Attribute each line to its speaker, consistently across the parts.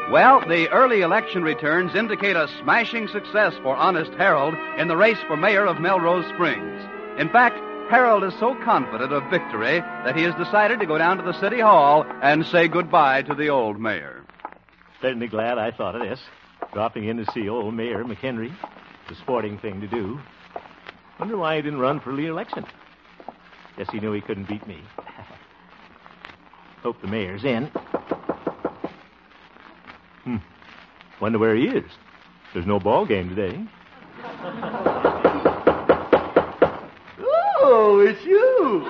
Speaker 1: Well, the early election returns indicate a smashing success for Honest Harold in the race for mayor of Melrose Springs. In fact, Harold is so confident of victory that he has decided to go down to the city hall and say goodbye to the old mayor.
Speaker 2: Certainly glad I thought of this. Dropping in to see old Mayor McHenry. It's a sporting thing to do. Wonder why he didn't run for re-election. Guess he knew he couldn't beat me. Hope the mayor's in. Wonder where he is. There's no ball game today.
Speaker 3: Oh, it's you.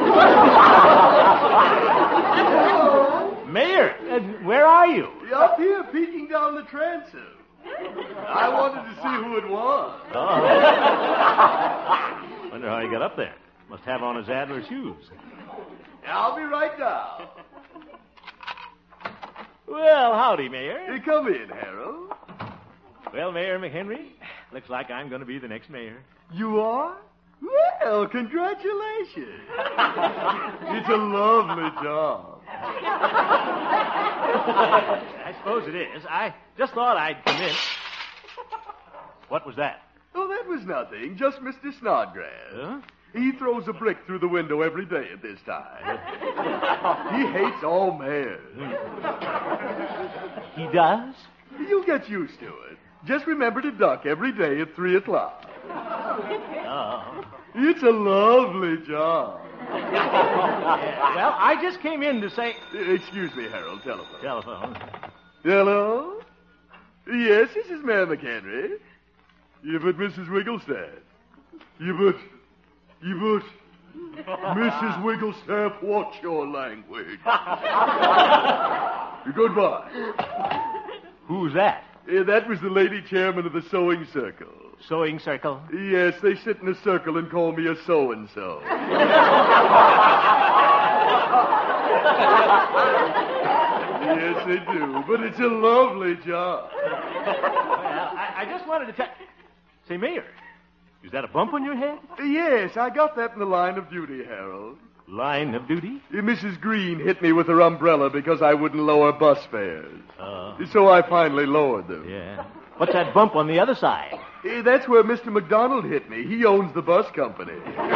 Speaker 2: Mayor, where are you?
Speaker 3: You're up here peeking down the transom. I wanted to see who it was.
Speaker 2: Oh. Wonder how he got up there. Must have on his Adler shoes.
Speaker 3: I'll be right down.
Speaker 2: Well, howdy, Mayor.
Speaker 3: Come in, Harold.
Speaker 2: Well, Mayor McHenry, looks like I'm going to be the next mayor.
Speaker 3: You are? Well, congratulations. It's a lovely job.
Speaker 2: I suppose it is. I just thought I'd come in. What was that?
Speaker 3: Oh, that was nothing. Just Mr. Snodgrass.
Speaker 2: Huh?
Speaker 3: He throws a brick through the window every day at this time. He hates all mayors.
Speaker 2: He does?
Speaker 3: You'll get used to it. Just remember to duck every day at 3 o'clock.
Speaker 2: Oh.
Speaker 3: It's a lovely job.
Speaker 2: Yeah, well, I just came in to say...
Speaker 3: Excuse me, Harold. Telephone.
Speaker 2: Telephone.
Speaker 3: Hello? Yes, this is Mayor McHenry. You but Mrs. Wigglestaff. You but... Mrs. Wigglestaff, watch your language. Goodbye.
Speaker 2: Who's that?
Speaker 3: That was the lady chairman of the sewing circle.
Speaker 2: Sewing circle?
Speaker 3: Yes, they sit in a circle and call me a so-and-so. Yes, they do, but it's a lovely job.
Speaker 2: Well, I just wanted to tell... Say, Mayor, is that a bump on your head?
Speaker 3: Yes, I got that in the line of duty, Harold.
Speaker 2: Line of duty?
Speaker 3: Mrs. Green hit me with her umbrella because I wouldn't lower bus fares.
Speaker 2: Oh.
Speaker 3: So I finally lowered them.
Speaker 2: Yeah. What's that bump on the other side?
Speaker 3: That's where Mr. McDonald hit me. He owns the bus company.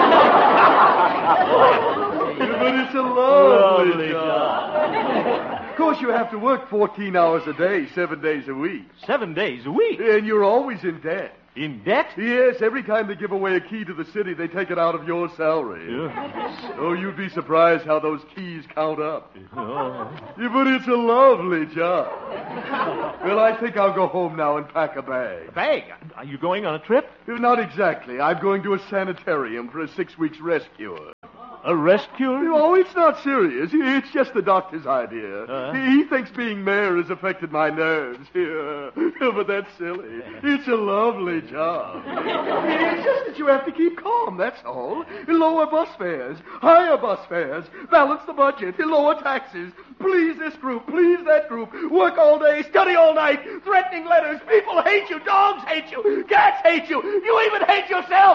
Speaker 3: But it's a lovely job. Of course, you have to work 14 hours a day, 7 days a week.
Speaker 2: 7 days a week?
Speaker 3: And you're always in debt.
Speaker 2: In debt?
Speaker 3: Yes, every time they give away a key to the city, they take it out of your salary.
Speaker 2: Yeah.
Speaker 3: Oh, you'd be surprised how those keys count up.
Speaker 2: Oh.
Speaker 3: Yeah, but it's a lovely job. Well, I think I'll go home now and pack a bag.
Speaker 2: A bag? Are you going on a trip?
Speaker 3: Not exactly. I'm going to a sanitarium for a 6 weeks rest cure.
Speaker 2: A rest cure?
Speaker 3: Oh, it's not serious. It's just the doctor's idea. He thinks being mayor has affected my nerves. Yeah. But that's silly. It's a lovely job. It's just that you have to keep calm, that's all. Lower bus fares, higher bus fares, balance the budget, lower taxes. Please this group, please that group. Work all day, study all night, threatening letters. People hate you, dogs hate you, cats hate you. You even hate yourself.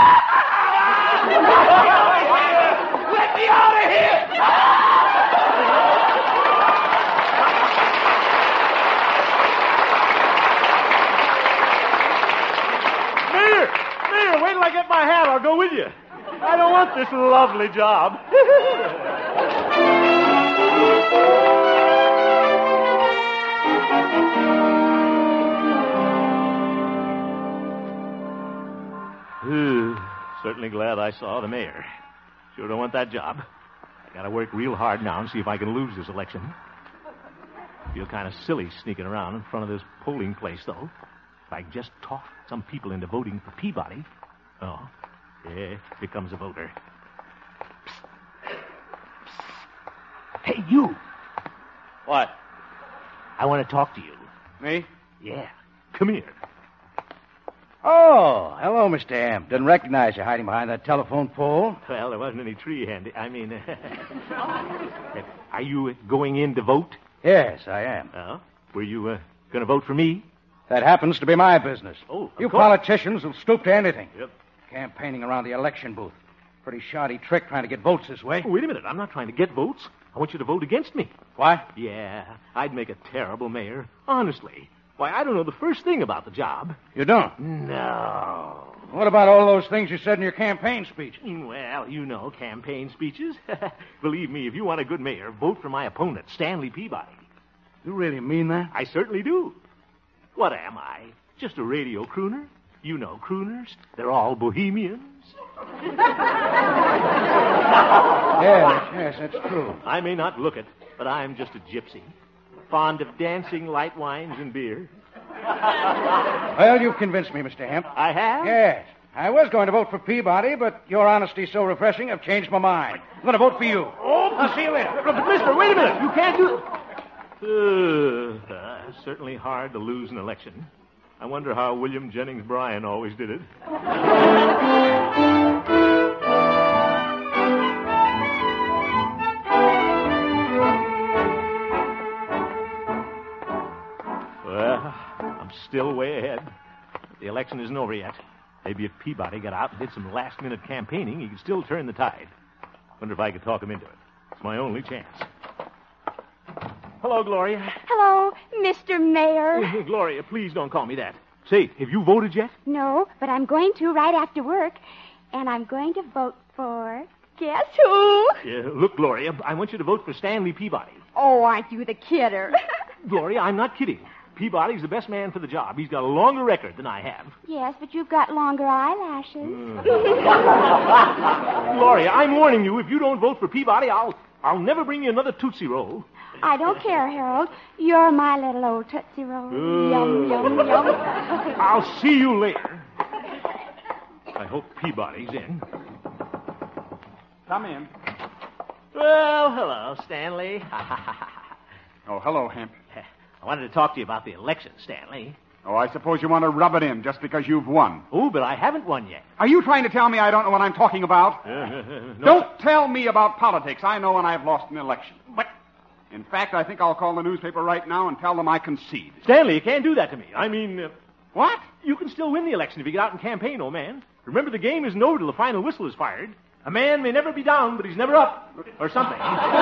Speaker 3: Let me out of here!
Speaker 2: Mayor, wait till I get my hat. I'll go with you. I don't want this lovely job. Certainly glad I saw the mayor. Sure don't want that job. Gotta work real hard now and see if I can lose this election. Feel kind of silly sneaking around in front of this polling place, though. If I just talk some people into voting for Peabody. Oh, yeah, here comes a voter. Psst. Psst. Hey, you.
Speaker 1: What?
Speaker 2: I want to talk to you.
Speaker 1: Me?
Speaker 2: Yeah. Come here.
Speaker 4: Oh, hello, Mr. Amp. Didn't recognize you hiding behind that telephone pole.
Speaker 2: Well, there wasn't any tree handy. I mean, are you going in to vote?
Speaker 4: Yes, I am.
Speaker 2: Oh? Were you going to vote for me?
Speaker 4: That happens to be my business.
Speaker 2: Oh, of
Speaker 4: You
Speaker 2: course.
Speaker 4: politicians will stoop to anything.
Speaker 2: Yep.
Speaker 4: Campaigning around the election booth. Pretty shoddy trick trying to get votes this way.
Speaker 2: Oh, wait a minute. I'm not trying to get votes. I want you to vote against me.
Speaker 4: What?
Speaker 2: Yeah, I'd make a terrible mayor. Honestly. Why, I don't know the first thing about the job.
Speaker 4: You don't?
Speaker 2: No.
Speaker 4: What about all those things you said in your campaign speech?
Speaker 2: Well, you know, campaign speeches. Believe me, if you want a good mayor, vote for my opponent, Stanley Peabody.
Speaker 4: You really mean that?
Speaker 2: I certainly do. What am I? Just a radio crooner? You know crooners. They're all bohemians.
Speaker 4: Yes, that's true.
Speaker 2: I may not look it, but I'm just a gypsy. Fond of dancing, light wines, and beer.
Speaker 4: Well, you've convinced me, Mr. Hemp.
Speaker 2: I have?
Speaker 4: Yes. I was going to vote for Peabody, but your honesty's so refreshing, I've changed my mind. I'm going to vote for you.
Speaker 2: Oh,
Speaker 4: I'll see you later.
Speaker 2: But, mister, wait a minute. You can't do... certainly hard to lose an election. I wonder how William Jennings Bryan always did it. Well, I'm still way ahead. The election isn't over yet. Maybe if Peabody got out and did some last-minute campaigning, he could still turn the tide. Wonder if I could talk him into it. It's my only chance. Hello, Gloria.
Speaker 5: Hello, Mr. Mayor.
Speaker 2: Gloria, please don't call me that. Say, have you voted yet?
Speaker 5: No, but I'm going to right after work. And I'm going to vote for... Guess who?
Speaker 2: Yeah, look, Gloria, I want you to vote for Stanley Peabody.
Speaker 5: Oh, aren't you the kidder?
Speaker 2: Gloria, I'm not kidding. Peabody's the best man for the job. He's got a longer record than I have.
Speaker 5: Yes, but you've got longer eyelashes.
Speaker 2: Gloria, I'm warning you, if you don't vote for Peabody, I'll never bring you another Tootsie Roll.
Speaker 5: I don't care, Harold. You're my little old Tootsie Roll. Yum, yum, yum.
Speaker 2: I'll see you later. I hope Peabody's in.
Speaker 3: Come in.
Speaker 2: Well, hello, Stanley.
Speaker 3: Oh, hello, Hemp.
Speaker 2: I wanted to talk to you about the election, Stanley.
Speaker 3: Oh, I suppose you want to rub it in just because you've won.
Speaker 2: Oh, but I haven't won yet.
Speaker 3: Are you trying to tell me I don't know what I'm talking about?
Speaker 2: No.
Speaker 3: Don't tell me about politics. I know when I've lost an election. But, in fact, I think I'll call the newspaper right now and tell them I concede.
Speaker 2: Stanley, you can't do that to me. I mean...
Speaker 3: What?
Speaker 2: You can still win the election if you get out and campaign, old man. Remember, the game isn't over till the final whistle is fired. A man may never be down, but he's never up. Or something.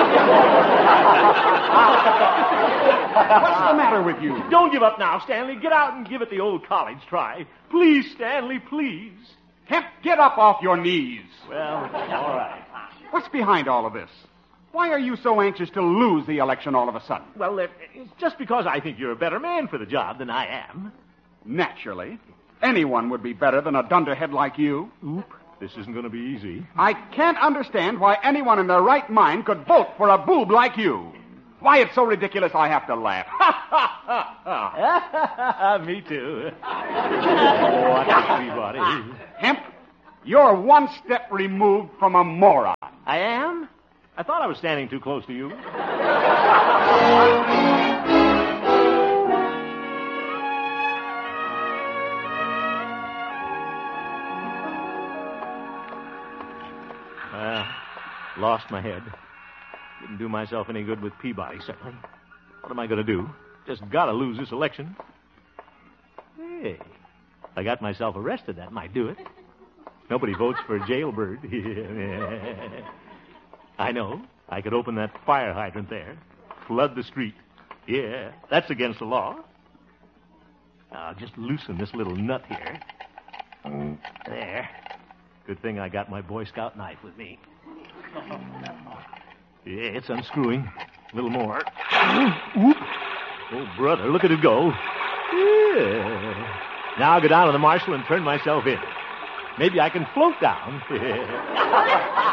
Speaker 3: What's the matter with you?
Speaker 2: Don't give up now, Stanley. Get out and give it the old college try. Please, Stanley, please.
Speaker 3: Hemp, get up off your knees.
Speaker 2: Well, all right.
Speaker 3: What's behind all of this? Why are you so anxious to lose the election all of a sudden?
Speaker 2: Well, it's just because I think you're a better man for the job than I am.
Speaker 3: Naturally. Anyone would be better than a dunderhead like you.
Speaker 2: Oop. This isn't going to be easy.
Speaker 3: I can't understand why anyone in their right mind could vote for a boob like you. Why it's so ridiculous I have to laugh.
Speaker 2: Me too. What, everybody?
Speaker 3: Hemp, you're one step removed from a moron.
Speaker 2: I am? I thought I was standing too close to you. Lost my head. Didn't do myself any good with Peabody, certainly. What am I going to do? Just got to lose this election. Hey, if I got myself arrested, that might do it. Nobody votes for a jailbird. I know. I could open that fire hydrant there. Flood the street. Yeah, that's against the law. I'll just loosen this little nut here. There. Good thing I got my Boy Scout knife with me. Yeah, it's unscrewing. A little more. Oop. Oh, brother, look at it go. Yeah. Now I'll go down to the marshal and turn myself in. Maybe I can float down.